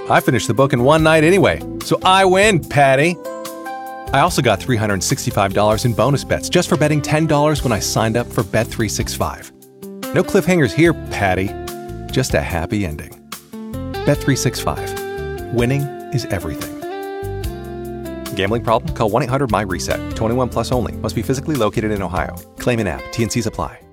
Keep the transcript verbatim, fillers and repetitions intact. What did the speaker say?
I finished the book in one night anyway, so I win, Patty. I also got three hundred sixty-five dollars in bonus bets just for betting ten dollars when I signed up for Bet three sixty-five. No cliffhangers here, Patty. Just a happy ending. Bet three sixty-five. Winning is everything. Gambling problem? Call one eight hundred my reset. twenty-one plus only. Must be physically located in Ohio. Claim in app. T and Cs apply.